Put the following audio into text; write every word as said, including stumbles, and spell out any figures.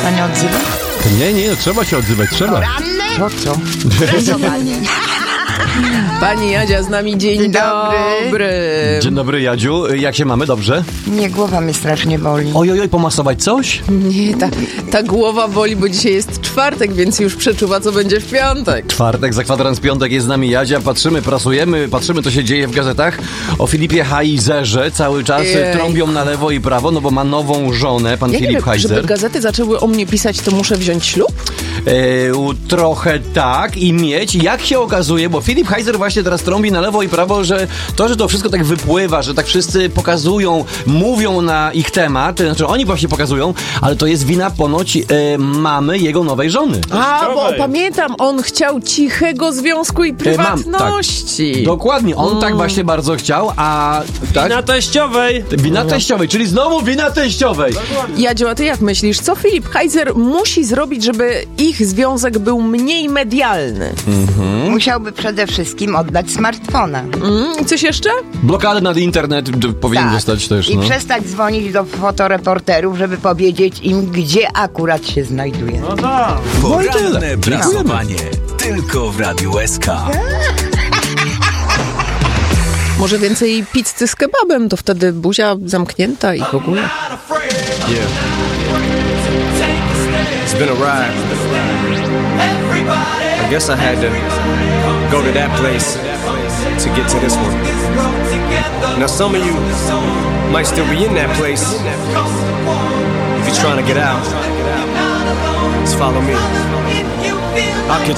pan nie odzywa? Nie, nie, trzeba się odzywać, trzeba. Ranny? Po co? Stresowanie. Pani Jadzia z nami, dzień, Dzień dobry. dobry. Dzień dobry, Jadziu. Jak się mamy? Dobrze? Nie, głowa mnie strasznie boli. Oj, oj, oj, pomasować coś? Nie, ta, ta głowa boli, bo dzisiaj jest czwartek, więc już przeczuwa, co będzie w piątek. Czwartek, za kwadrans piątek jest z nami Jadzia. Patrzymy, prasujemy, patrzymy, co się dzieje w gazetach. O Filipie Heizerze cały czas Jej. trąbią na lewo i prawo, no bo ma nową żonę, pan Ja nie Filip wiem, Heizer. żeby gazety zaczęły o mnie pisać, to muszę wziąć ślub? E, u, trochę tak i mieć. Jak się okazuje, bo Filip Heizer właśnie teraz trąbi na lewo i prawo, że to, że to wszystko tak wypływa, że tak wszyscy pokazują, mówią na ich temat, to znaczy oni właśnie pokazują, ale to jest wina ponoć e, mamy jego nowej żony. A, bo pamiętam, on chciał cichego związku i prywatności. Tak. Dokładnie, on mm. tak właśnie bardzo chciał, a... Tak? Wina teściowej. Wina teściowej, czyli znowu wina teściowej. Jadziu, a ty jak myślisz, co Filip Heizer musi zrobić, żeby ich związek był mniej medialny? Mhm. Musiałby przede wszystkim oddać smartfona. Mm, coś jeszcze? Blokadę nad internet d- powinien Tak. dostać też. I No. przestać dzwonić do fotoreporterów, żeby powiedzieć im, gdzie akurat się znajduje. No tak. Poranne prasowanie. Tylko w Radiu S K. Może więcej pizzy z kebabem, to wtedy buzia zamknięta i w ogóle. Yeah. It's been a ride. I guess I had to go to that place to get to this one. Now some of you might still be in that place. If you're trying to get out, just follow me. I'll catch